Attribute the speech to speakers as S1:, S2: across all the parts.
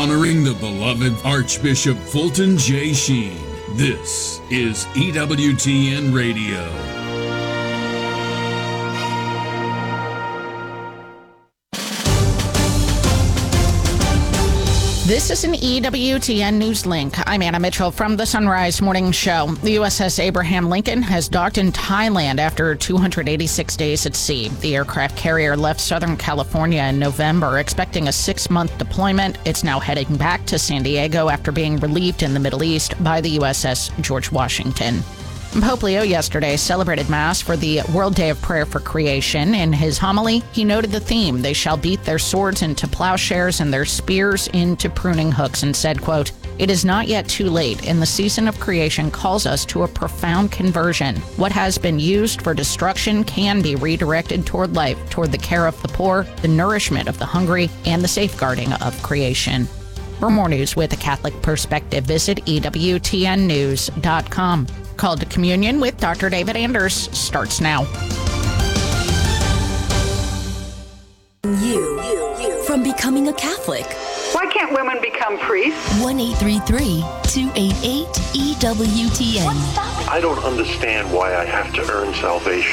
S1: honoring the beloved Archbishop Fulton J. Sheen. This is EWTN Radio.
S2: This is an EWTN News Link. I'm Anna Mitchell from the Sunrise Morning Show. The USS Abraham Lincoln has docked in Thailand after 286 days at sea. The aircraft carrier left Southern California in November, expecting a 6-month deployment. It's now heading back to San Diego after being relieved in the Middle East by the USS George Washington. Pope Leo yesterday celebrated Mass for the World Day of Prayer for Creation. In his homily, he noted the theme, "They shall beat their swords into plowshares and their spears into pruning hooks," and said, quote, "It is not yet too late, and the season of creation calls us to a profound conversion. What has been used for destruction can be redirected toward life, toward the care of the poor, the nourishment of the hungry, and the safeguarding of creation." For more news with a Catholic perspective, visit EWTNnews.com. Call to Communion with Dr. David Anders starts now.
S3: You from becoming a Catholic.
S4: Why can't women become priests?
S3: 1-833-288-EWTN.
S5: I don't understand why I have to earn salvation.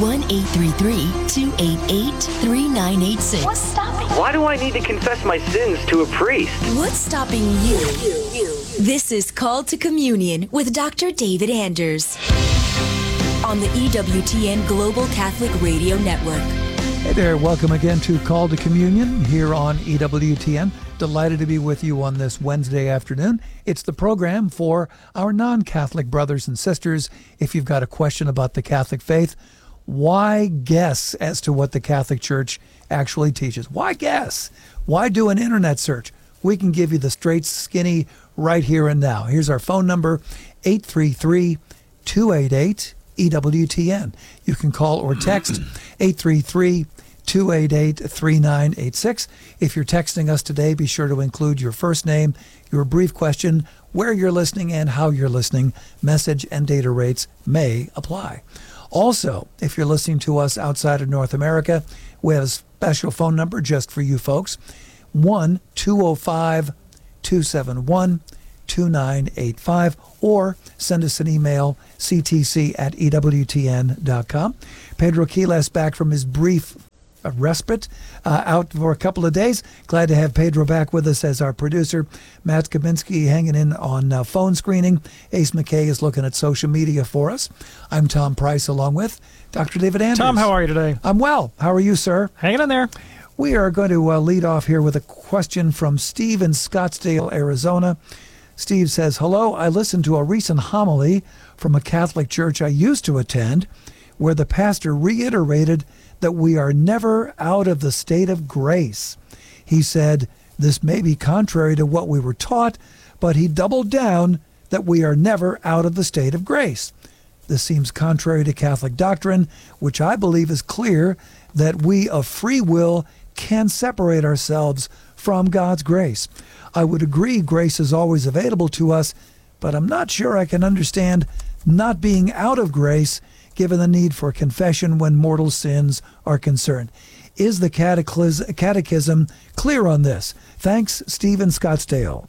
S3: 1-833-288-3986.
S6: What's stopping? Why do I need to confess my sins to a priest?
S3: What's stopping you? This is Call to Communion with Dr. David Anders on the EWTN Global Catholic Radio Network.
S7: Hey there, welcome again to Call to Communion here on EWTN. Delighted to be with you on this Wednesday afternoon. It's the program for our non-Catholic brothers and sisters. If you've got a question about the Catholic faith, why guess as to what the Catholic Church actually teaches? Why guess? Why do an internet search? We can give you the straight, skinny, right here and now. Here's our phone number, 833-288-EWTN. You can call or text 833-288-3986. If you're texting us today, be sure to include your first name, your brief question, where you're listening, and how you're listening. Message and data rates may apply. Also, if you're listening to us outside of North America, we have a special phone number just for you folks, 1-205-271-2985, or send us an email, ctc@ewtn.com. Pedro Quiles back from his brief respite out for a couple of days. Glad to have Pedro back with us as our producer. Matt Kabinski hanging in on phone screening. Ace McKay is looking at social media for us. I'm Tom Price along with Dr. David Anders.
S8: Tom, how are you today?
S7: I'm well. How are you, sir?
S8: Hanging in there.
S7: We are going to lead off here with a question from Steve in Scottsdale, Arizona. Steve says, "Hello, I listened to a recent homily from a Catholic church I used to attend where the pastor reiterated that we are never out of the state of grace. He said, this may be contrary to what we were taught, but he doubled down that we are never out of the state of grace. This seems contrary to Catholic doctrine, which I believe is clear that we of free will can separate ourselves from God's grace. I would agree grace is always available to us, but I'm not sure I can understand not being out of grace given the need for confession when mortal sins are concerned. Is the catechism clear on this? Thanks, Stephen Scottsdale."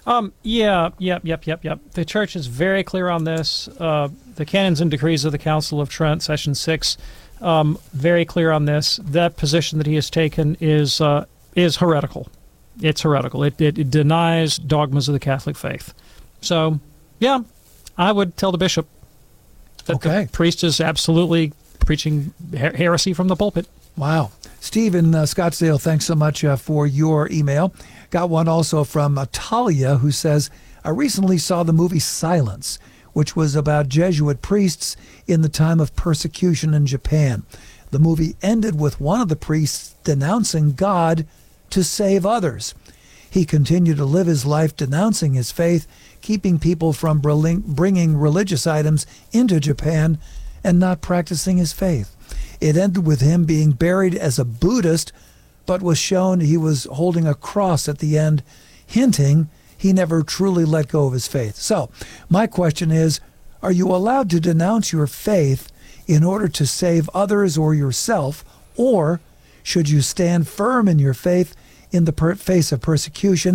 S8: Yep. The church is very clear on this. The Canons and Decrees of the Council of Trent, Session 6, very clear on this. That position that he has taken is heretical. It's heretical. It denies dogmas of the Catholic faith. So, yeah, I would tell the bishop that the priest is absolutely preaching heresy from the pulpit.
S7: Wow. Steve in Scottsdale, thanks so much for your email. Got one also from Talia, who says, "I recently saw the movie Silence, which was about Jesuit priests in the time of persecution in Japan. The movie ended with one of the priests denouncing God to save others. He continued to live his life denouncing his faith, keeping people from bringing religious items into Japan and not practicing his faith. It ended with him being buried as a Buddhist, but was shown he was holding a cross at the end, hinting he never truly let go of his faith." So, my question is, are you allowed to denounce your faith in order to save others or yourself, or should you stand firm in your faith in the face of persecution,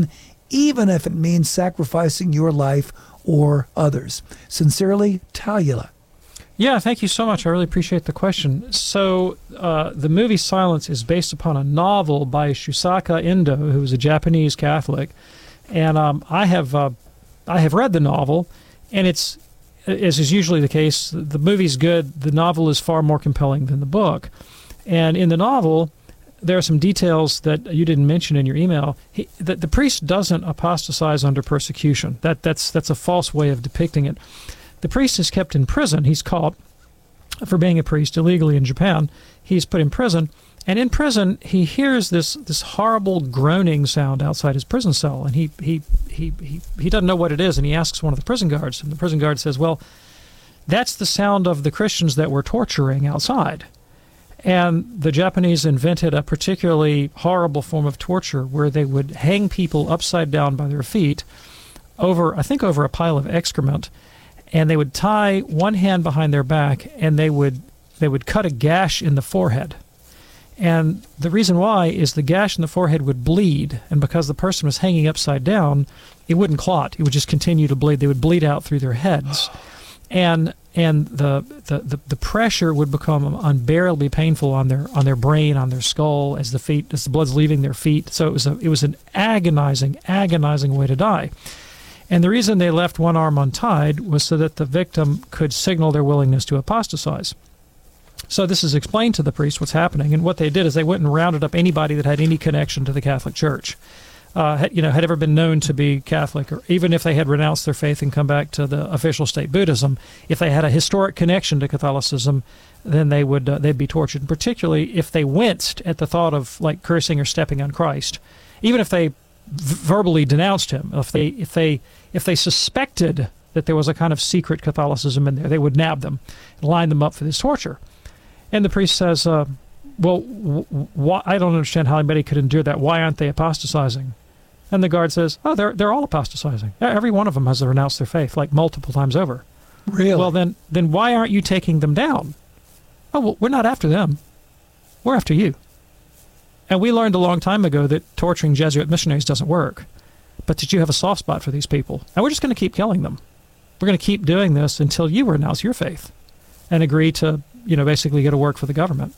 S7: even if it means sacrificing your life or others. Sincerely, Talula.
S8: Yeah, thank you so much. I really appreciate the question. So the movie Silence is based upon a novel by Shusaka Endo, who was a Japanese Catholic. And I have read the novel, and it's, as is usually the case, the movie's good. The novel is far more compelling than the book. And in the novel, there are some details that you didn't mention in your email. The priest doesn't apostatize under persecution. That's a false way of depicting it. The priest is kept in prison. He's caught for being a priest illegally in Japan. He's put in prison, and in prison he hears this horrible groaning sound outside his prison cell, and he doesn't know what it is, and he asks one of the prison guards, and the prison guard says, "Well, that's the sound of the Christians that we're torturing outside." And the Japanese invented a particularly horrible form of torture where they would hang people upside down by their feet over a pile of excrement, and they would tie one hand behind their back, and they would cut a gash in the forehead. And the reason why is the gash in the forehead would bleed, and because the person was hanging upside down, it wouldn't clot. It would just continue to bleed. They would bleed out through their heads. And the pressure would become unbearably painful on their brain, on their skull, as the blood's leaving their feet. So it was an agonizing way to die. And the reason they left one arm untied was so that the victim could signal their willingness to apostatize. So this is explained to the priest what's happening, and what they did is they went and rounded up anybody that had any connection to the Catholic Church, had ever been known to be Catholic, or even if they had renounced their faith and come back to the official state Buddhism. If they had a historic connection to Catholicism, then they'd be tortured. And particularly if they winced at the thought of like cursing or stepping on Christ, even if they verbally denounced him, if they suspected that there was a kind of secret Catholicism in there, they would nab them and line them up for this torture. And the priest says, "Well, I don't understand how anybody could endure that. Why aren't they apostatizing?" And the guard says, "Oh, they're all apostatizing. Every one of them has renounced their faith, like multiple times over."
S7: Really?
S8: Well, then why aren't you taking them down? "Oh, well, we're not after them. We're after you." And we learned a long time ago that torturing Jesuit missionaries doesn't work, but that you have a soft spot for these people. And we're just going to keep killing them. We're going to keep doing this until you renounce your faith and agree to, basically go to work for the government.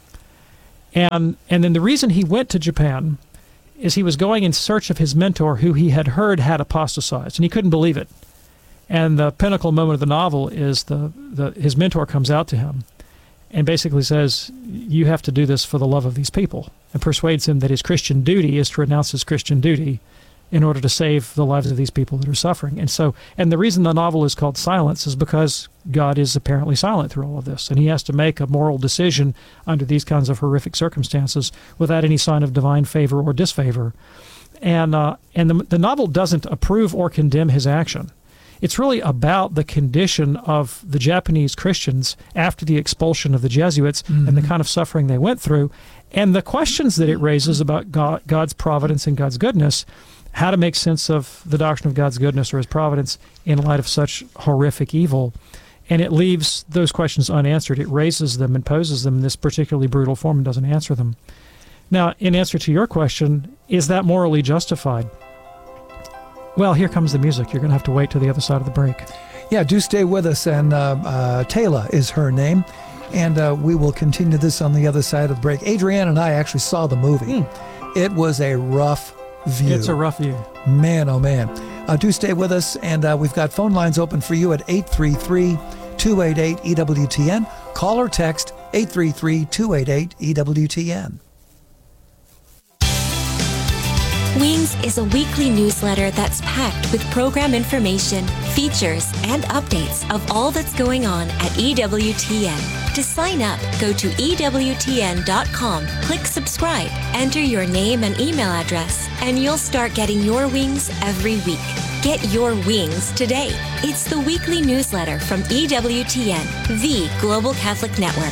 S8: And then the reason he went to Japan is he was going in search of his mentor, who he had heard had apostatized, and he couldn't believe it. And the pinnacle moment of the novel is his mentor comes out to him and basically says, "You have to do this for the love of these people," and persuades him that his Christian duty is to renounce his Christian duty in order to save the lives of these people that are suffering. And the reason the novel is called Silence is because God is apparently silent through all of this, and he has to make a moral decision under these kinds of horrific circumstances without any sign of divine favor or disfavor. And the novel doesn't approve or condemn his action. It's really about the condition of the Japanese Christians after the expulsion of the Jesuits and the kind of suffering they went through, and the questions that it raises about God's providence and God's goodness, how to make sense of the doctrine of God's goodness or his providence in light of such horrific evil. And it leaves those questions unanswered. It raises them and poses them in this particularly brutal form and doesn't answer them. Now, in answer to your question, is that morally justified? Well, here comes the music. You're going to have to wait to the other side of the break.
S7: Yeah, do stay with us. And Taylor is her name. And we will continue this on the other side of the break. Adrienne and I actually saw the movie. It was a rough view.
S8: It's a rough view.
S7: Man, oh man. Do stay with us. And we've got phone lines open for you at 833-288-EWTN. Call or text 833-288-EWTN.
S3: Wings is a weekly newsletter that's packed with program information, features, and updates of all that's going on at EWTN. To sign up, go to EWTN.com, click subscribe, enter your name and email address, and you'll start getting your wings every week. Get your wings today. It's the weekly newsletter from EWTN, the Global Catholic Network.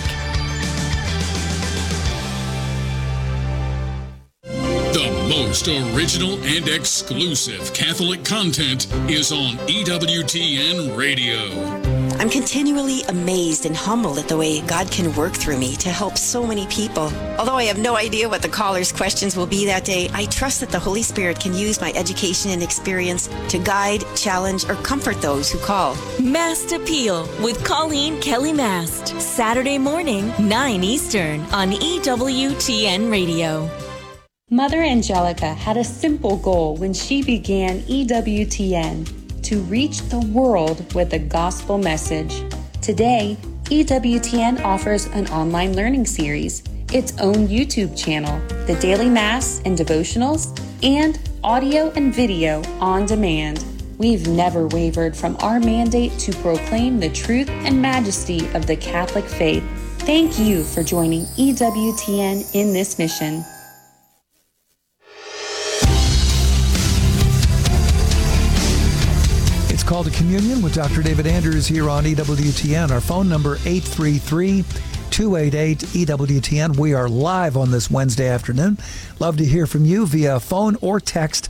S1: The most original and exclusive Catholic content is on EWTN Radio.
S9: I'm continually amazed and humbled at the way God can work through me to help so many people. Although I have no idea what the callers' questions will be that day, I trust that the Holy Spirit can use my education and experience to guide, challenge, or comfort those who call.
S3: Mast Appeal with Colleen Kelly Mast. Saturday morning, 9 Eastern on EWTN Radio.
S10: Mother Angelica had a simple goal when she began EWTN: to reach the world with the gospel message. Today, EWTN offers an online learning series, its own YouTube channel, the daily mass and devotionals, and audio and video on demand. We've never wavered from our mandate to proclaim the truth and majesty of the Catholic faith. Thank you for joining EWTN in this mission.
S7: It's Call to Communion with Dr. David Andrews here on EWTN. Our phone number 833-288-EWTN. We are live on this Wednesday afternoon. Love to hear from you via phone or text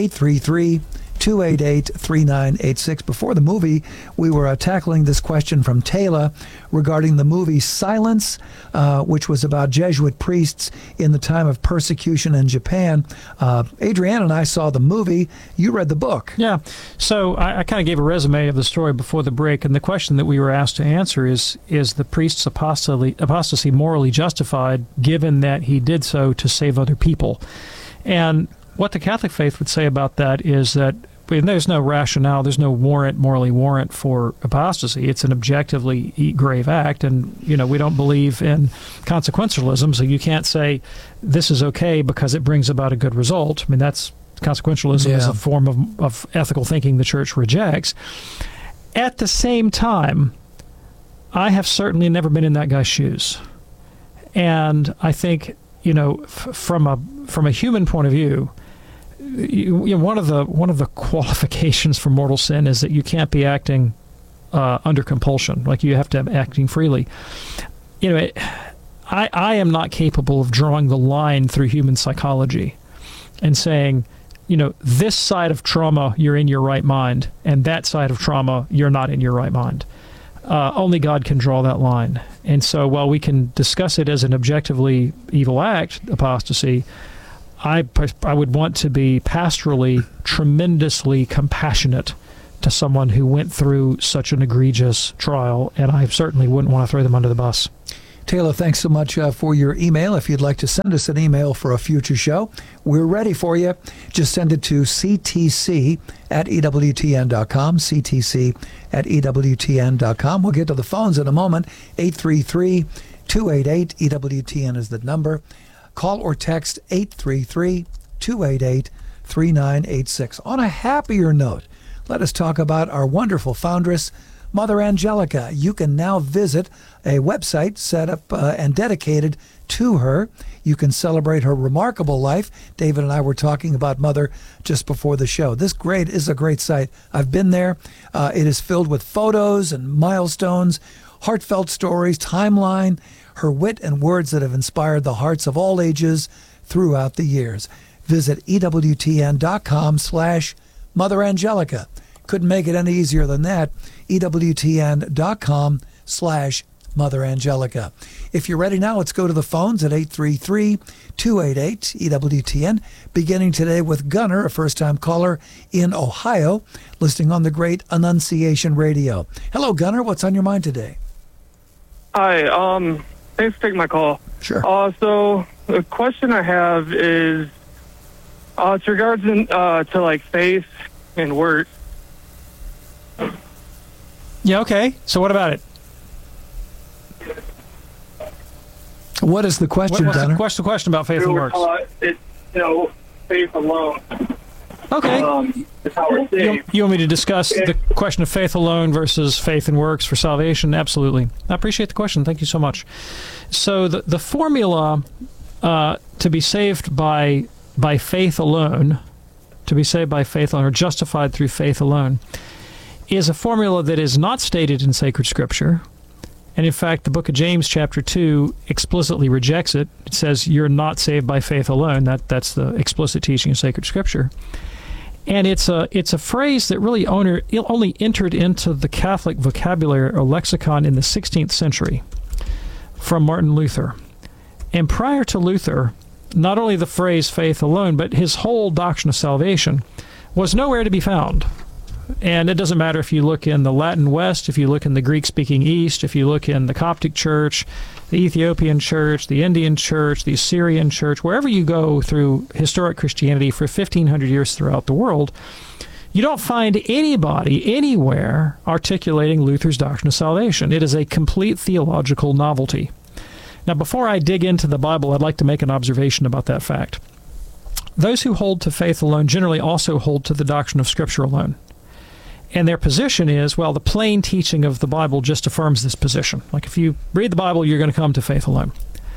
S7: 833-288-3986. Before the movie, we were tackling this question from Taylor regarding the movie Silence, which was about Jesuit priests in the time of persecution in Japan. Adrienne and I saw the movie. You read the book.
S8: Yeah. So I kind of gave a resume of the story before the break, and the question that we were asked to answer is the priest's apostasy morally justified, given that he did so to save other people? And what the Catholic faith would say about that is that there's no rationale, there's no morally warrant for apostasy. It's an objectively grave act, and we don't believe in consequentialism, so you can't say this is okay because it brings about a good result. I mean, that's consequentialism is a form of ethical thinking the Church rejects. At the same time, I have certainly never been in that guy's shoes, and I think from a human point of view, one of the qualifications for mortal sin is that you can't be acting under compulsion. Like, you have to be acting freely. I am not capable of drawing the line through human psychology and saying, this side of trauma you're in your right mind, and that side of trauma you're not in your right mind. Only God can draw that line. And so while we can discuss it as an objectively evil act, apostasy, I would want to be pastorally tremendously compassionate to someone who went through such an egregious trial, and I certainly wouldn't want to throw them under the bus.
S7: Taylor, thanks so much for your email. If you'd like to send us an email for a future show, we're ready for you. Just send it to ctc@ewtn.com, ctc@ewtn.com. We'll get to the phones in a moment. 833-288-EWTN is the number. Call or text 833-288-3986. On a happier note, let us talk about our wonderful foundress, Mother Angelica. You can now visit a website set up and dedicated to her. You can celebrate her remarkable life. David and I were talking about Mother just before the show. This is a great site. I've been there. It is filled with photos and milestones, heartfelt stories, timeline, her wit and words that have inspired the hearts of all ages throughout the years. Visit EWTN.com/Mother Angelica. Couldn't make it any easier than that. EWTN.com/Mother Angelica. If you're ready now, let's go to the phones at 833-288-EWTN. Beginning today with Gunnar, a first-time caller in Ohio, listening on the great Annunciation Radio. Hello, Gunnar. What's on your mind today?
S11: Hi. Thanks for taking my call.
S7: Sure.
S11: So the question I have is, it's regards to like faith and works.
S8: Yeah. Okay. So what about it?
S7: What is the question, Gunnar?
S8: What's the question about faith and works?
S11: It's faith alone.
S8: Okay.
S11: It's how we're saved.
S8: You want me to discuss the question of faith alone versus faith and works for salvation? Absolutely. I appreciate the question. Thank you so much. So the formula to be saved by faith alone, or justified through faith alone, is a formula that is not stated in sacred scripture. And in fact, the book of James, chapter 2, explicitly rejects it. It says you're not saved by faith alone. That's the explicit teaching of sacred scripture. And it's a phrase that really only entered into the Catholic vocabulary or lexicon in the 16th century from Martin Luther. And prior to Luther, not only the phrase faith alone, but his whole doctrine of salvation was nowhere to be found. And it doesn't matter if you look in the Latin West, if you look in the Greek-speaking East, if you look in the Coptic Church, the Ethiopian Church, the Indian Church, the Assyrian Church, wherever you go through historic Christianity for 1,500 years throughout the world, you don't find anybody anywhere articulating Luther's doctrine of salvation. It is a complete theological novelty. Now, before I dig into the Bible, I'd like to make an observation about that fact. Those who hold to faith alone generally also hold to the doctrine of Scripture alone. And their position is, well, the plain teaching of the Bible just affirms this position. Like if you read the Bible, you're going to come to faith alone.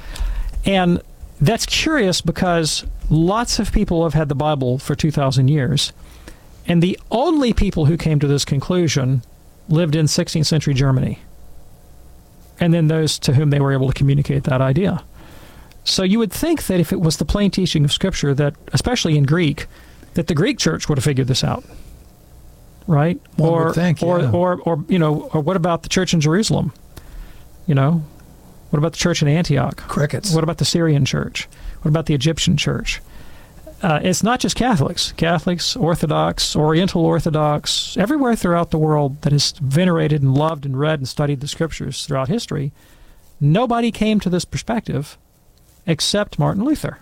S8: And that's curious because lots of people have had the Bible for 2,000 years. And the only people who came to this conclusion lived in 16th century Germany. And then those to whom they were able to communicate that idea. So you would think that if it was the plain teaching of Scripture, that, especially in Greek, that the Greek church would have figured this out. Right?
S7: One would think, yeah.
S8: Or what about the church in Jerusalem? What about the church in Antioch?
S7: Crickets.
S8: What about the Syrian church? What about the Egyptian church? It's not just Catholics, Orthodox, Oriental Orthodox, everywhere throughout the world that has venerated and loved and read and studied the Scriptures throughout history. Nobody came to this perspective except Martin Luther.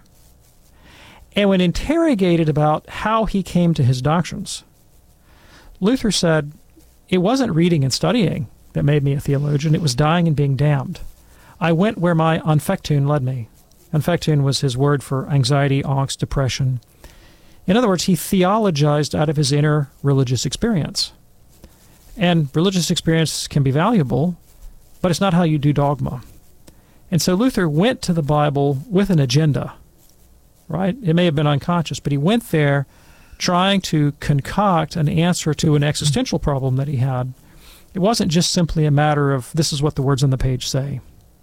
S8: And when interrogated about how he came to his doctrines, Luther said, it wasn't reading and studying that made me a theologian. It was dying and being damned. I went where my Anfechtung led me. Anfechtung was his word for anxiety, angst, depression. In other words, he theologized out of his inner religious experience. And religious experience can be valuable, but it's not how you do dogma. And so Luther went to the Bible with an agenda, right? It may have been unconscious, but he went there trying to concoct an answer to an existential problem that he had. It wasn't just simply a matter of, this is what the words on the page say.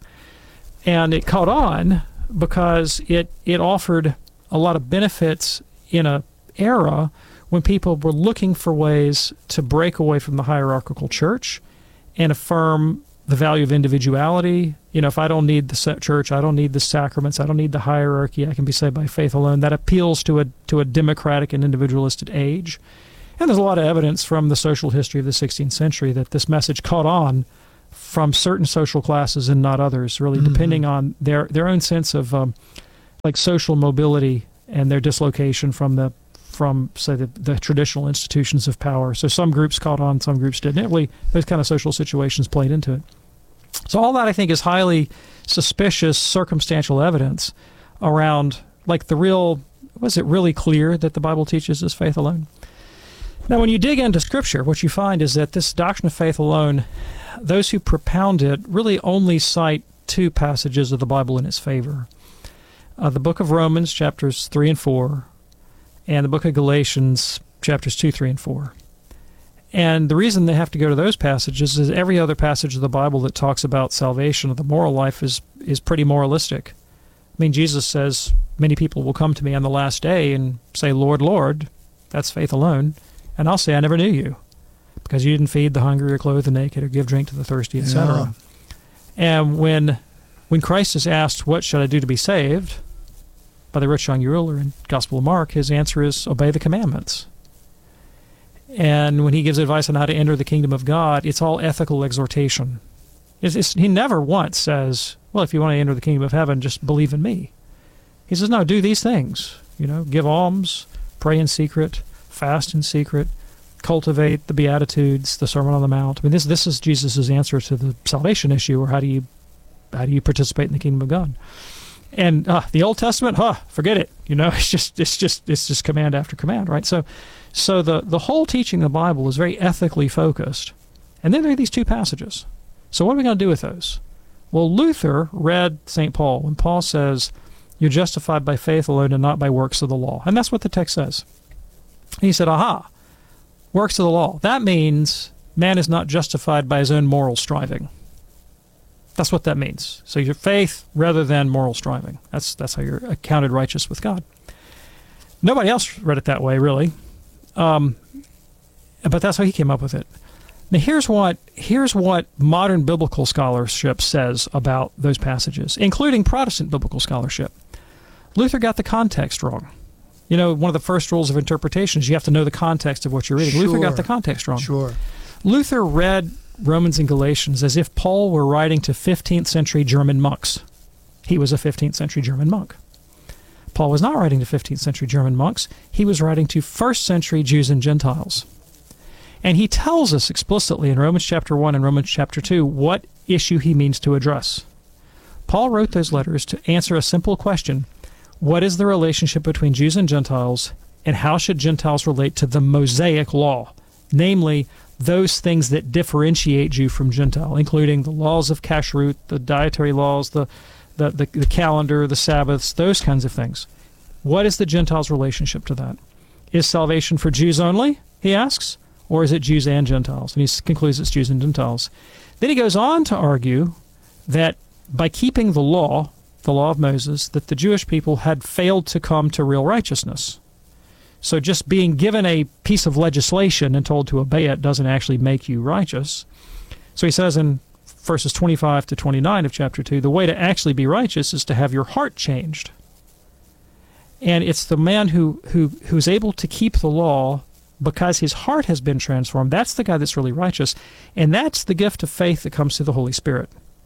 S8: And it caught on because it offered a lot of benefits in an era when people were looking for ways to break away from the hierarchical church and affirm the value of individuality. If I don't need the church, I don't need the sacraments, I don't need the hierarchy, I can be saved by faith alone. That appeals to a democratic and individualistic age. And there's a lot of evidence from the social history of the 16th century that this message caught on from certain social classes and not others, really depending on their own sense of social mobility and their dislocation from the traditional institutions of power. So some groups caught on, some groups didn't. Really, those kind of social situations played into it. So all that, I think, is highly suspicious circumstantial evidence around, was it really clear that the Bible teaches is faith alone? Now, when you dig into Scripture, what you find is that this doctrine of faith alone, those who propound it really only cite two passages of the Bible in its favor. The book of Romans, chapters 3 and 4, and the book of Galatians, chapters 2, 3, and 4. And the reason they have to go to those passages is every other passage of the Bible that talks about salvation of the moral life is pretty moralistic. I mean, Jesus says, many people will come to me on the last day and say, Lord, Lord, that's faith alone. And I'll say, I never knew you, because you didn't feed the hungry or clothe the naked or give drink to the thirsty, etc. Yeah. And when Christ is asked, what should I do to be saved, by the rich young ruler in Gospel of Mark, his answer is, obey the commandments. And when he gives advice on how to enter the kingdom of God, it's all ethical exhortation. He never once says, well, if you want to enter the kingdom of heaven, just believe in me. He says, no, do these things. Give alms, pray in secret, fast in secret, cultivate the Beatitudes, the Sermon on the Mount. I mean, this is Jesus' answer to the salvation issue, or how do you participate in the kingdom of God? And the Old Testament, forget it. It's just command after command, right? So the whole teaching of the Bible is very ethically focused. And then there are these two passages. So what are we going to do with those? Well, Luther read St. Paul when Paul says, you're justified by faith alone and not by works of the law. And that's what the text says. And he said, works of the law. That means man is not justified by his own moral striving. That's what that means. So your faith rather than moral striving. That's how you're accounted righteous with God. Nobody else read it that way, really. But that's how he came up with it. Now, here's what modern biblical scholarship says about those passages, including Protestant biblical scholarship. Luther got the context wrong. You know, one of the first rules of interpretation is you have to know the context of what you're reading.
S7: Sure.
S8: Luther got the context wrong.
S7: Sure.
S8: Luther read Romans and Galatians as if Paul were writing to 15th century German monks. He was a 15th century German monk. Paul was not writing to 15th century German monks. He was writing to 1st century Jews and Gentiles. And he tells us explicitly in Romans chapter 1 and Romans chapter 2 what issue he means to address. Paul wrote those letters to answer a simple question: what is the relationship between Jews and Gentiles, and how should Gentiles relate to the Mosaic law, namely those things that differentiate Jew from Gentile, including the laws of kashrut, the dietary laws, the calendar, the Sabbaths, those kinds of things. What is the Gentiles' relationship to that? Is salvation for Jews only, he asks, or is it Jews and Gentiles? And he concludes it's Jews and Gentiles. Then he goes on to argue that by keeping the law of Moses, that the Jewish people had failed to come to real righteousness. So just being given a piece of legislation and told to obey it doesn't actually make you righteous. So he says in verses 25 to 29 of chapter 2, the way to actually be righteous is to have your heart changed. And it's the man who's able to keep the law because his heart has been transformed. That's the guy that's really righteous. And that's the gift of faith that comes through the Holy Spirit.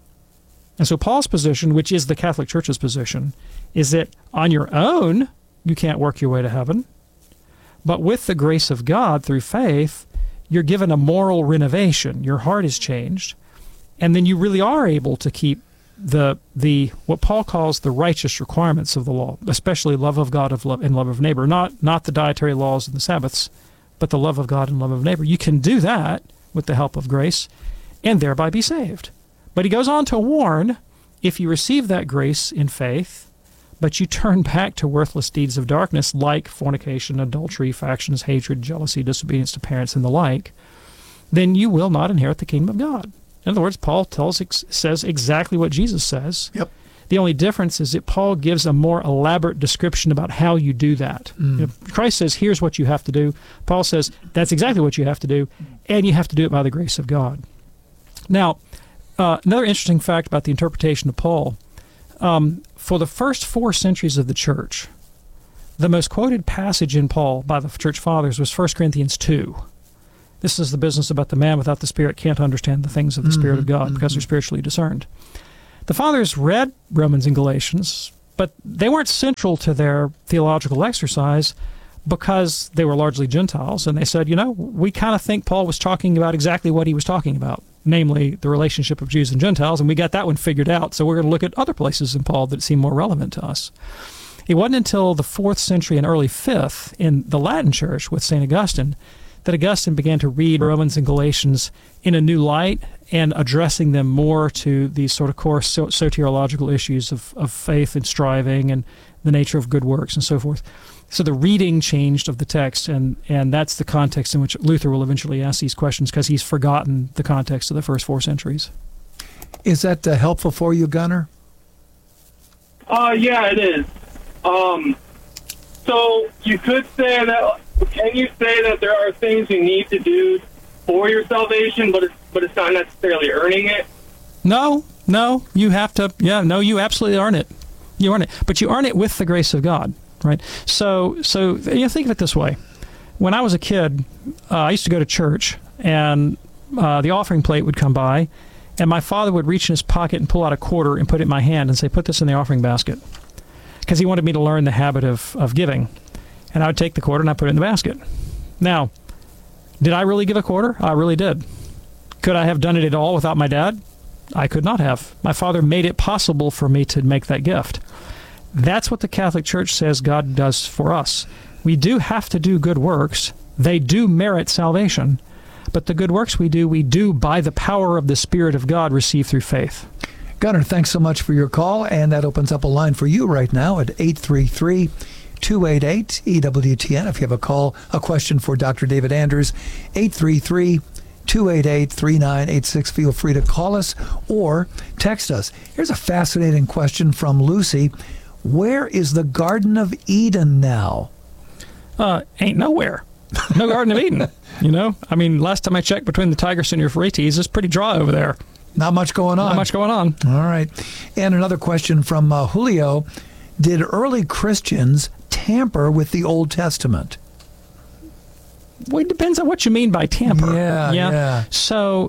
S8: And so Paul's position, which is the Catholic Church's position, is that on your own, you can't work your way to heaven. But with the grace of God through faith, you're given a moral renovation. Your heart is changed. And then you really are able to keep the what Paul calls the righteous requirements of the law, especially love of God and love of neighbor, not the dietary laws and the Sabbaths, but the love of God and love of neighbor. You can do that with the help of grace and thereby be saved. But he goes on to warn, if you receive that grace in faith, but you turn back to worthless deeds of darkness like fornication, adultery, factions, hatred, jealousy, disobedience to parents, and the like, then you will not inherit the kingdom of God. In other words, Paul says exactly what Jesus says.
S7: Yep.
S8: The only difference is that Paul gives a more elaborate description about how you do that. You know, Christ says, here's what you have to do. Paul says, that's exactly what you have to do, and you have to do it by the grace of God. Now, another interesting fact about the interpretation of Paul, for the first 4 centuries of the church, the most quoted passage in Paul by the church fathers was 1 Corinthians 2. This is the business about the man without the Spirit can't understand the things of the Spirit of God because they're spiritually discerned. The fathers read Romans and Galatians, but they weren't central to their theological exercise because they were largely Gentiles. And they said, we kind of think Paul was talking about exactly what he was talking about, namely the relationship of Jews and Gentiles, and we got that one figured out. So we're going to look at other places in Paul that seem more relevant to us. It wasn't until the 4th century and early 5th in the Latin Church with St. Augustine that Augustine began to read Romans and Galatians in a new light and addressing them more to these sort of core soteriological issues of faith and striving and the nature of good works and so forth. So the reading changed of the text, and that's the context in which Luther will eventually ask these questions because he's forgotten the context of the first 4 centuries.
S7: Is that helpful for you, Gunnar?
S11: Yeah, it is. So you could say that. Can you say that there are things you need to do for your salvation, but it's not necessarily earning it?
S8: No, you have to. Yeah, no, you absolutely earn it. You earn it, but you earn it with the grace of God, right? So think of it this way: when I was a kid, I used to go to church, and the offering plate would come by, and my father would reach in his pocket and pull out a quarter and put it in my hand and say, "Put this in the offering basket," because he wanted me to learn the habit of giving. And I would take the quarter and I put it in the basket. Now, did I really give a quarter? I really did. Could I have done it at all without my dad? I could not have. My father made it possible for me to make that gift. That's what the Catholic Church says God does for us. We do have to do good works. They do merit salvation. But the good works we do by the power of the Spirit of God received through faith.
S7: Gunnar, thanks so much for your call. And that opens up a line for you right now at 833-288-EWTN. If you have a question for Dr. David Anders, 833-288-3986. Feel free to call us or text us. Here's a fascinating question from Lucy. Where is the Garden of Eden now?
S8: Ain't nowhere. No Garden of Eden. I mean, last time I checked, between the Tigris and Euphrates, it's pretty dry over there.
S7: Not much going on.
S8: Not much going on.
S7: All right. And another question from Julio. Did early Christians tamper with the Old Testament?
S8: Well, it depends on what you mean by tamper.
S7: Yeah.
S8: So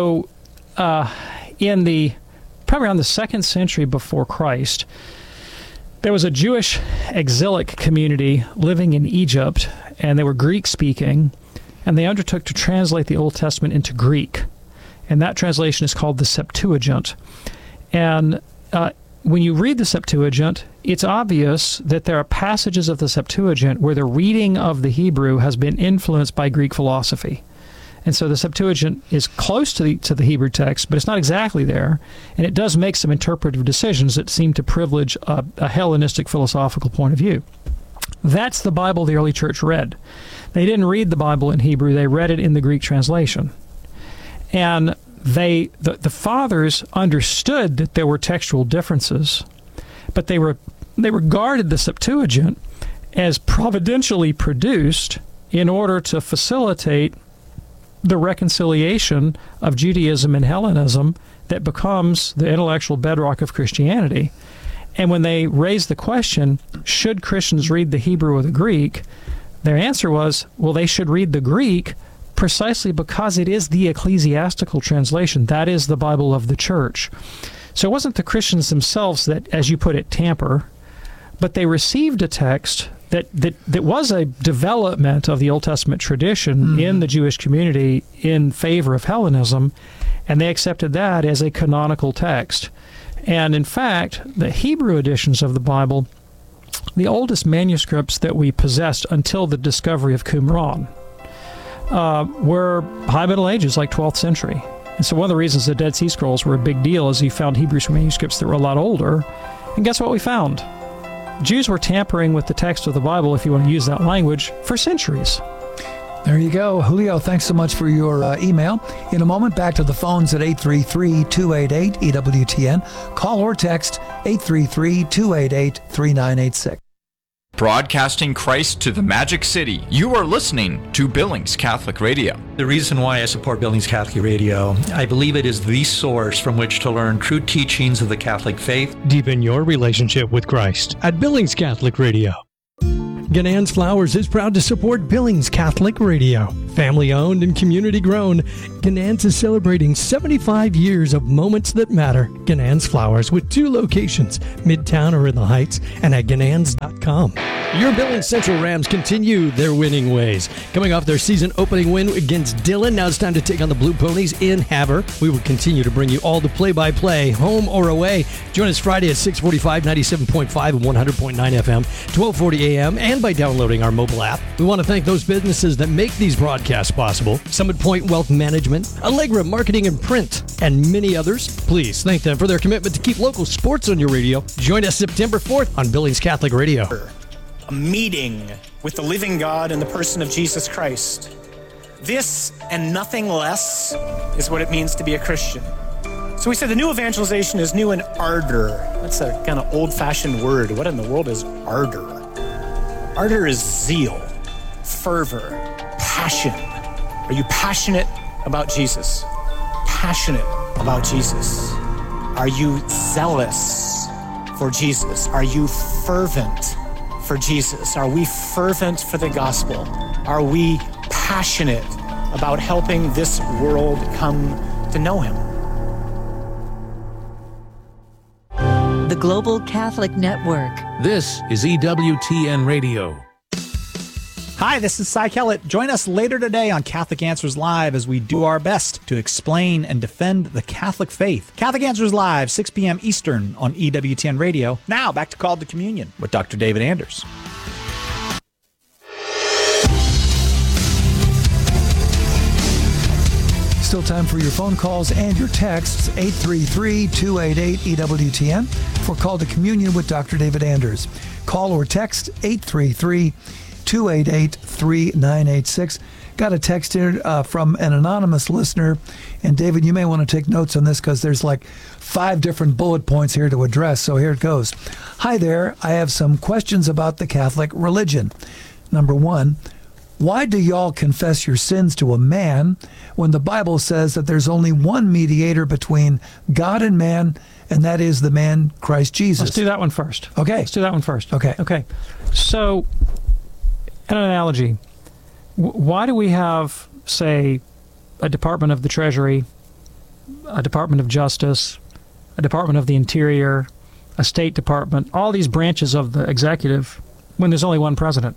S8: in the probably around the 2nd century before Christ, there was a Jewish exilic community living in Egypt, and they were Greek-speaking, and they undertook to translate the Old Testament into Greek. And that translation is called the Septuagint. And when you read the Septuagint, it's obvious that there are passages of the Septuagint where the reading of the Hebrew has been influenced by Greek philosophy. And so the Septuagint is close to the Hebrew text, but it's not exactly there. And it does make some interpretive decisions that seem to privilege a Hellenistic philosophical point of view. That's the Bible the early church read. They didn't read the Bible in Hebrew. They read it in the Greek translation. And the fathers understood that there were textual differences, but they regarded the Septuagint as providentially produced in order to facilitate the reconciliation of Judaism and Hellenism that becomes the intellectual bedrock of Christianity. And when they raised the question, should Christians read the Hebrew or the Greek, their answer was, well, they should read the Greek precisely because it is the ecclesiastical translation. That is the Bible of the church. So it wasn't the Christians themselves that, as you put it, tamper, but they received a text that was a development of the Old Testament tradition in the Jewish community in favor of Hellenism, and they accepted that as a canonical text. And in fact, the Hebrew editions of the Bible, the oldest manuscripts that we possessed until the discovery of Qumran, were High Middle Ages, like 12th century. And so one of the reasons the Dead Sea Scrolls were a big deal is you found Hebrew manuscripts that were a lot older. And guess what we found? Jews were tampering with the text of the Bible, if you want to use that language, for centuries.
S7: There you go. Julio, thanks so much for your email. In a moment, back to the phones at 833-288-EWTN. Call or text 833-288-3986.
S12: Broadcasting Christ to the Magic City. You are listening to Billings Catholic Radio.
S13: The reason why I support Billings Catholic Radio, I believe it is the source from which to learn true teachings of the Catholic faith.
S14: Deepen your relationship with Christ at Billings Catholic Radio. Ganann's Flowers is proud to support Billings Catholic Radio. Family owned and community grown, Ganann's is celebrating 75 years of moments that matter. Ganann's Flowers with 2 locations, Midtown or in the Heights, and at ganans.com. Your Billings Central Rams continue their winning ways. Coming off their season opening win against Dillon, now it's time to take on the Blue Ponies in Havre. We will continue to bring you all the play-by-play, home or away. Join us Friday at 6:45, 97.5 and 100.9 FM, 12:40 a.m., and by downloading our mobile app. We want to thank those businesses that make these broadcasts possible. Summit Point Wealth Management, Allegra Marketing and Print, and many others. Please thank them for their commitment to keep local sports on your radio. Join us September 4th on Billings Catholic Radio.
S15: A meeting with the living God in the person of Jesus Christ. This and nothing less is what it means to be a Christian. So we said the new evangelization is new in ardor. That's a kind of old-fashioned word. What in the world is ardor? Ardor is zeal, fervor, passion. Are you passionate about Jesus? Passionate about Jesus. Are you zealous for Jesus? Are you fervent for Jesus? Are we fervent for the gospel? Are we passionate about helping this world come to know him?
S16: The Global Catholic Network.
S17: This is EWTN Radio.
S18: Hi, this is Cy Kellett. Join us later today on Catholic Answers Live as we do our best to explain and defend the Catholic faith. Catholic Answers Live, 6 p.m. Eastern on EWTN Radio. Now, back to Call to Communion with Dr. David Anders.
S7: Still time for your phone calls and your texts, 833-288-EWTN for Call to Communion with Dr. David Anders. Call or text 833-288-3986. Got a text here from an anonymous listener. And David, you may want to take notes on this because there's like 5 different bullet points here to address. So here it goes. Hi there. I have some questions about the Catholic religion. Number 1, why do y'all confess your sins to a man when the Bible says that there's only one mediator between God and man, and that is the man Christ Jesus?
S8: Let's do that one first.
S7: Okay.
S8: Let's do that one first.
S7: Okay.
S8: Okay. So, an analogy. Why do we have, say, a Department of the Treasury, a Department of Justice, a Department of the Interior, a State Department, all these branches of the executive, when there's only one president?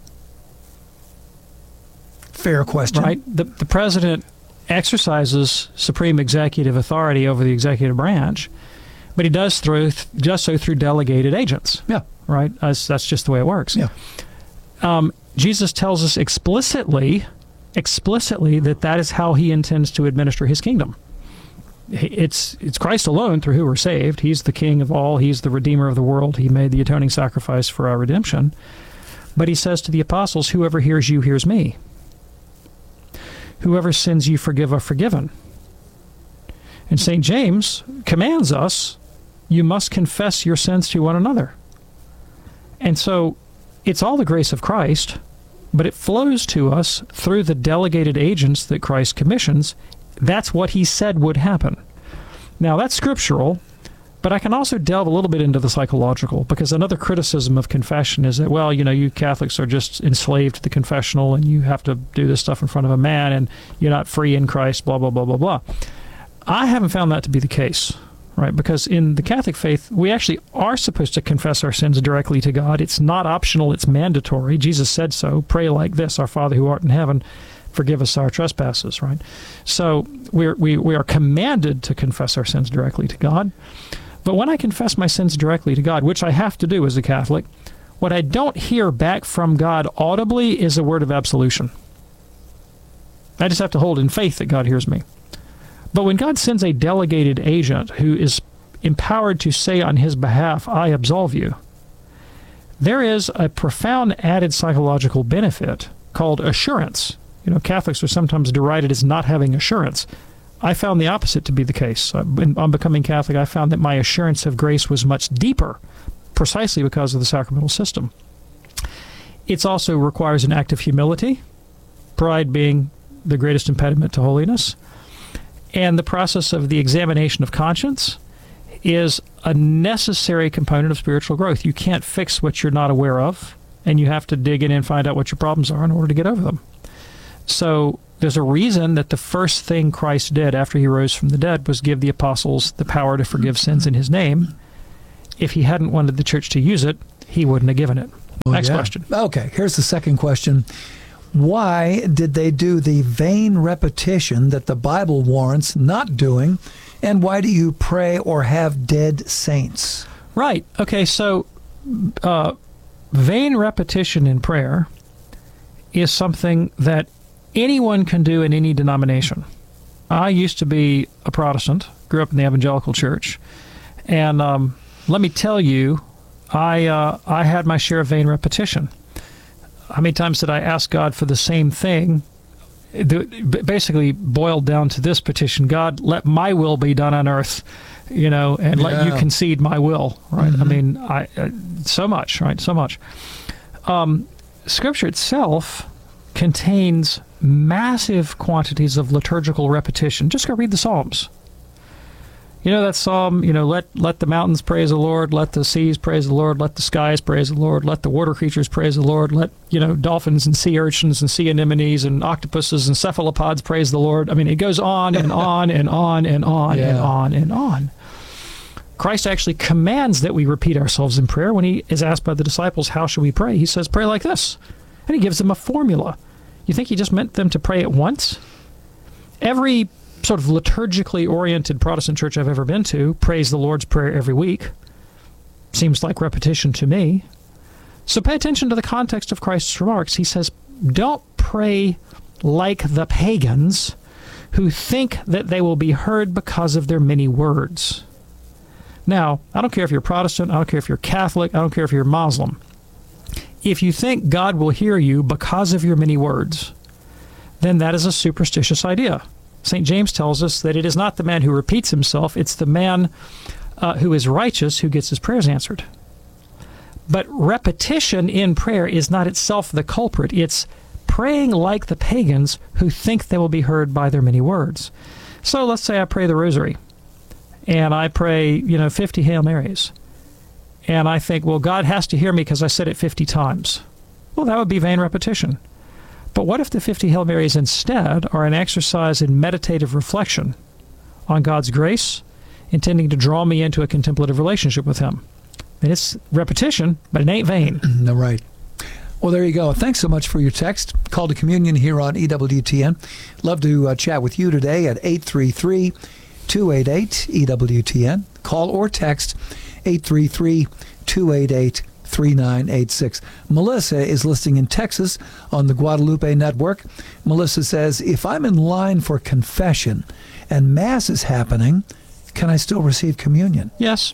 S7: Fair question.
S8: Right? The president exercises supreme executive authority over the executive branch, but he does so through delegated agents.
S7: Yeah.
S8: Right? That's just the way it works.
S7: Yeah.
S8: Jesus tells us explicitly that is how he intends to administer his kingdom. It's Christ alone through who we're saved. He's the King of all. He's the Redeemer of the world. He made the atoning sacrifice for our redemption. But he says to the apostles, whoever hears you hears me. Whoever sins you forgive are forgiven. And St. James commands us, you must confess your sins to one another. And so it's all the grace of Christ, but it flows to us through the delegated agents that Christ commissions. That's what he said would happen. Now, that's scriptural, but I can also delve a little bit into the psychological, because another criticism of confession is that, well, you Catholics are just enslaved to the confessional, and you have to do this stuff in front of a man, and you're not free in Christ, blah, blah, blah, blah, blah. I haven't found that to be the case, right? Because in the Catholic faith, we actually are supposed to confess our sins directly to God. It's not optional, it's mandatory. Jesus said so. Pray like this, our Father who art in heaven, forgive us our trespasses, right? So we are commanded to confess our sins directly to God. But when I confess my sins directly to God, which I have to do as a Catholic, what I don't hear back from God audibly is a word of absolution. I just have to hold in faith that God hears me. But when God sends a delegated agent who is empowered to say on his behalf, I absolve you, there is a profound added psychological benefit called assurance. Catholics are sometimes derided as not having assurance. I found the opposite to be the case. On becoming Catholic, I found that my assurance of grace was much deeper, precisely because of the sacramental system. It also requires an act of humility, pride being the greatest impediment to holiness. And the process of the examination of conscience is a necessary component of spiritual growth. You can't fix what you're not aware of, and you have to dig in and find out what your problems are in order to get over them. So there's a reason that the first thing Christ did after he rose from the dead was give the apostles the power to forgive sins in his name. If he hadn't wanted the church to use it, he wouldn't have given it. Next question.
S7: Okay, here's the second question. Why did they do the vain repetition that the Bible warrants not doing? And why do you pray or have dead saints?
S8: Right. Okay, so vain repetition in prayer is something that anyone can do in any denomination. I used to be a Protestant, grew up in the evangelical church, and let me tell you, I had my share of vain repetition. How many times did I ask God for the same thing? Basically boiled down to this petition: God, let my will be done on earth, and let you concede my will, right?
S7: Mm-hmm.
S8: I mean, so much, right? So much. Scripture itself contains massive quantities of liturgical repetition. Just go read the Psalms. That psalm, let the mountains praise the Lord, let the seas praise the Lord, let the skies praise the Lord, let the water creatures praise the Lord, let, dolphins and sea urchins and sea anemones and octopuses and cephalopods praise the Lord. I mean, it goes on and on and on and on and on and on. Christ actually commands that we repeat ourselves in prayer. When he is asked by the disciples, how should we pray? He says, pray like this. And he gives them a formula. You think he just meant them to pray at once? Every sort of liturgically oriented Protestant church I've ever been to prays the Lord's Prayer every week. Seems like repetition to me. So pay attention to the context of Christ's remarks. He says, don't pray like the pagans who think that they will be heard because of their many words. Now, I don't care if you're Protestant, I don't care if you're Catholic, I don't care if you're Muslim. If you think God will hear you because of your many words, then that is a superstitious idea. St. James tells us that it is not the man who repeats himself, it's the man who is righteous who gets his prayers answered. But repetition in prayer is not itself the culprit. It's praying like the pagans who think they will be heard by their many words. So let's say I pray the rosary, and I pray, 50 Hail Marys. And I think, well, God has to hear me because I said it 50 times. Well, that would be vain repetition. But what if the 50 Hail Marys instead are an exercise in meditative reflection on God's grace, intending to draw me into a contemplative relationship with Him? And it's repetition, but it ain't vain.
S7: No, right. Well, there you go. Thanks so much for your text. Call to Communion here on EWTN. Love to chat with you today at 833-288-EWTN. Call or text 833-288-3986. Melissa is listening in Texas on the Guadalupe Network. Melissa says, if I'm in line for confession and Mass is happening, can I still receive communion?
S8: Yes.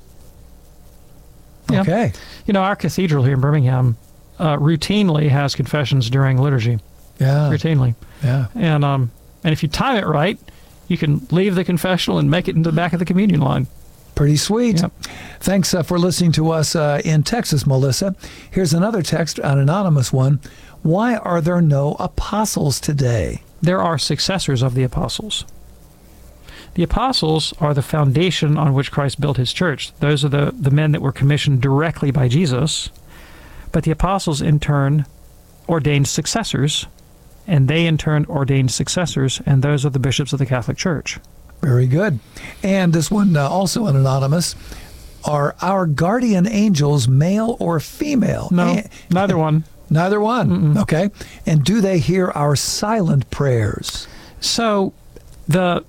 S7: Yeah. Okay.
S8: Our cathedral here in Birmingham routinely has confessions during liturgy.
S7: Yeah.
S8: Routinely.
S7: Yeah.
S8: And if you time it right, you can leave the confessional and make it into the back of the communion line.
S7: Pretty sweet.
S8: Yep.
S7: Thanks for listening to us in Texas, Melissa. Here's another text, an anonymous one. Why are there no apostles today?
S8: There are successors of the apostles. The apostles are the foundation on which Christ built his church. Those are the men that were commissioned directly by Jesus. But the apostles, in turn, ordained successors, and they, in turn, ordained successors, and those are the bishops of the Catholic Church.
S7: Very good. And this one, also an anonymous, are our guardian angels male or female?
S8: No, neither one.
S7: Neither one.
S8: Mm-mm.
S7: Okay. And do they hear our silent prayers?
S8: So the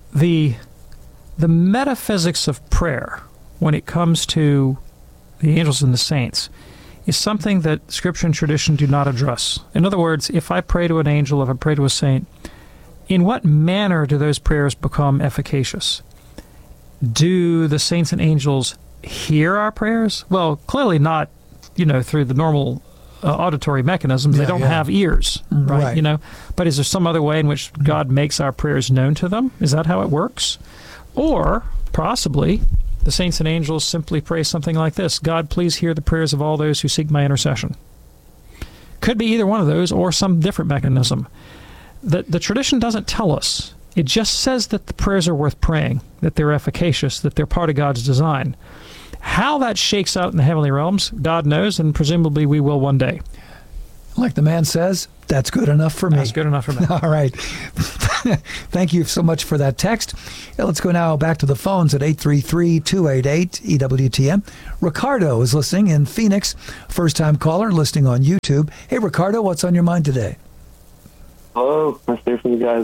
S8: metaphysics of prayer, when it comes to the angels and the saints, is something that Scripture and tradition do not address. In other words, if I pray to an angel, if I pray to a saint, in what manner do those prayers become efficacious? Do the saints and angels hear our prayers? Well, clearly not, through the normal auditory mechanisms. They don't have ears, right? But is there some other way in which God makes our prayers known to them? Is that how it works? Or, possibly, the saints and angels simply pray something like this: God, please hear the prayers of all those who seek my intercession. Could be either one of those or some different mechanism. The tradition doesn't tell us. It just says that the prayers are worth praying, that they're efficacious, that they're part of God's design. How that shakes out in the heavenly realms, God knows, and presumably we will one day.
S7: Like the man says, that's good enough for me.
S8: That's good enough for me.
S7: All right. Thank you so much for that text. Let's go now back to the phones at 833-288-EWTN. Ricardo is listening in Phoenix. First-time caller listening on YouTube. Hey, Ricardo, what's on your mind today?
S19: Hello, nice to hear from you guys.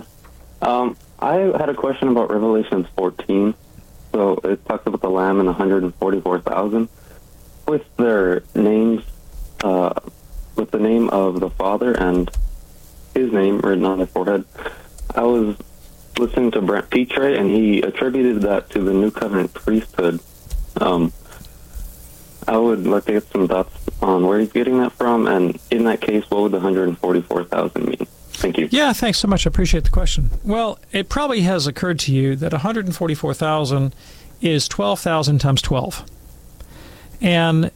S19: I had a question about Revelation 14. So it talks about the Lamb and 144,000 with their names, with the name of the Father and his name written on their forehead. I was listening to Brent Petre, and he attributed that to the New Covenant priesthood. I would like to get some thoughts on where he's getting that from, and in that case, what would the 144,000 mean? Thank you.
S8: Yeah, thanks so much. I appreciate the question. Well, it probably has occurred to you that 144,000 is 12,000 times 12. And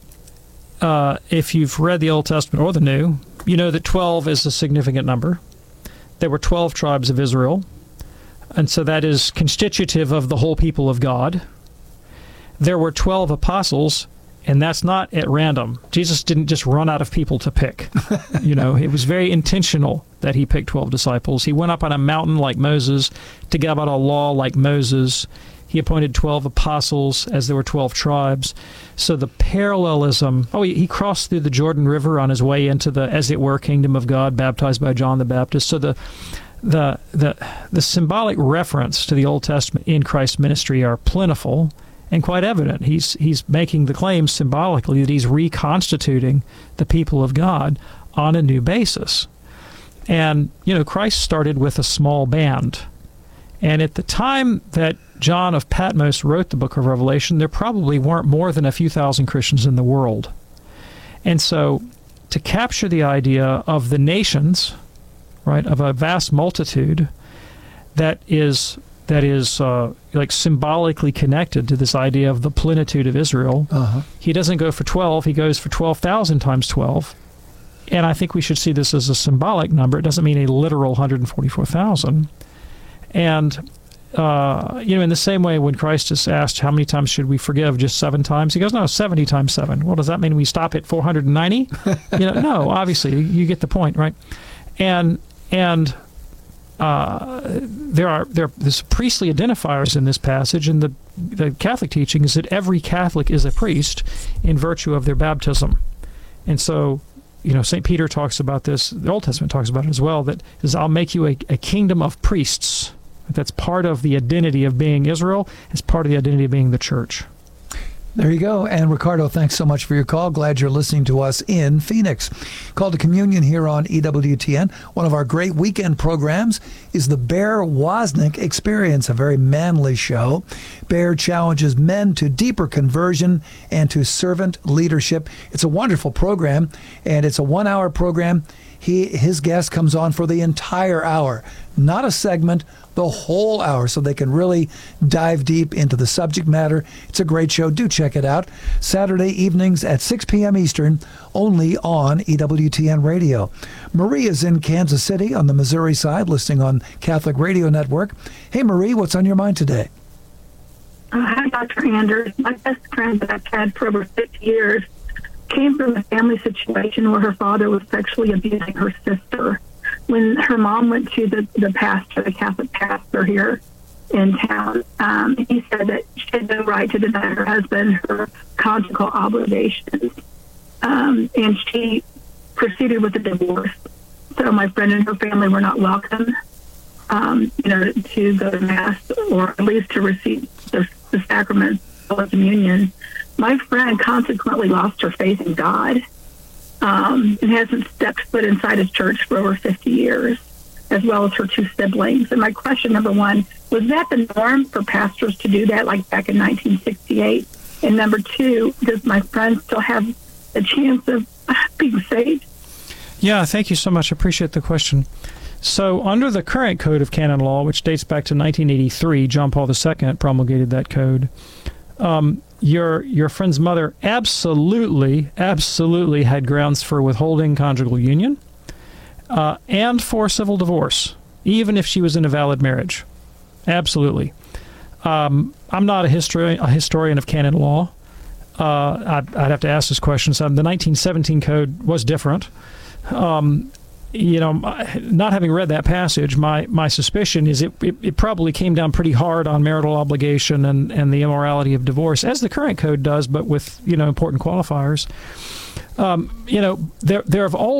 S8: if you've read the Old Testament or the New, you know that 12 is a significant number. There were 12 tribes of Israel, and so that is constitutive of the whole people of God. There were 12 apostles, and that's not at random. Jesus didn't just run out of people to pick. It was very intentional that he picked 12 disciples. He went up on a mountain like Moses to give out a law like Moses. He appointed 12 apostles as there were 12 tribes. So the parallelism, he crossed through the Jordan River on his way into the, as it were, kingdom of God, baptized by John the Baptist. So the symbolic reference to the Old Testament in Christ's ministry are plentiful and quite evident. He's making the claim symbolically that he's reconstituting the people of God on a new basis. And, Christ started with a small band. And at the time that John of Patmos wrote the book of Revelation, there probably weren't more than a few thousand Christians in the world. And so to capture the idea of the nations, right, of a vast multitude that is like symbolically connected to this idea of the plenitude of Israel, he doesn't go for 12, he goes for 12,000 times 12. And I think we should see this as a symbolic number. It doesn't mean a literal 144,000. And, in the same way when Christ is asked how many times should we forgive, just 7 times? He goes, no, 70 times 7. Well, does that mean we stop at 490? No, obviously, you get the point, right? And there's priestly identifiers in this passage, and the Catholic teaching is that every Catholic is a priest in virtue of their baptism. And so, St. Peter talks about this, the Old Testament talks about it as well, that is, I'll make you a kingdom of priests. That's part of the identity of being Israel. It's part of the identity of being the church.
S7: There you go. And Ricardo, thanks so much for your call. Glad you're listening to us in Phoenix. Call to Communion here on EWTN. One of our great weekend programs is the Bear Wozniak Experience, a very manly show. Bear challenges men to deeper conversion and to servant leadership. It's a wonderful program, and it's a 1-hour program. His guest comes on for the entire hour, not a segment, the whole hour, so they can really dive deep into the subject matter. It's a great show. Do check it out. Saturday evenings at 6 p.m. Eastern, only on EWTN Radio. Marie is in Kansas City on the Missouri side, listening on Catholic Radio Network. Hey, Marie, what's on your mind today?
S20: Hi, Dr. Anders. My best friend that I've had for over 50 years came from a family situation where her father was sexually abusing her sister. When her mom went to the pastor, the Catholic pastor here in town, he said that she had no right to deny her husband her conjugal obligations. And she proceeded with the divorce. So my friend and her family were not welcome, to go to Mass or at least to receive the sacrament of communion. My friend consequently lost her faith in God and hasn't stepped foot inside his church for over 50 years, as well as her 2 siblings. And my question, number one, was that the norm for pastors to do that, like back in 1968? And number 2, does my friend still have a chance of being saved?
S8: Yeah, thank you so much. I appreciate the question. So under the current code of canon law, which dates back to 1983, John Paul II promulgated that code, your friend's mother absolutely had grounds for withholding conjugal union and for civil divorce, even if she was in a valid marriage. Absolutely. I'm not a historian of canon law. I'd have to ask this question. So the 1917 code was different. Not having read that passage, my suspicion is it probably came down pretty hard on marital obligation and the immorality of divorce, as the current code does, but with important qualifiers. There have always